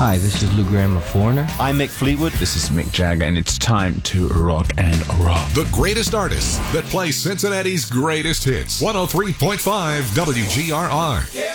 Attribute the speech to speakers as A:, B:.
A: Hi, this is Lou Graham of Foreigner.
B: I'm Mick Fleetwood.
C: This is Mick Jagger, and it's time to rock and roll.
D: The greatest artists that play Cincinnati's greatest hits. 103.5 WGRR.